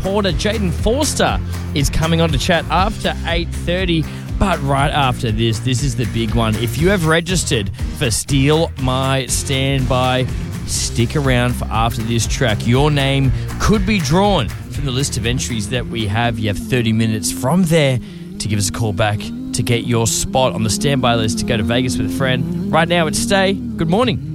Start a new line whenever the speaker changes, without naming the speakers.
reporter Jaden Forster is coming on to chat after 8:30. But right after this is the big one. If you have registered for Steal My Standby, stick around for after this track. Your name could be drawn from the list of entries that we have. You have 30 minutes from there to give us a call back to get your spot on the standby list to go to Vegas with a friend. Right now it's Stay. Good morning.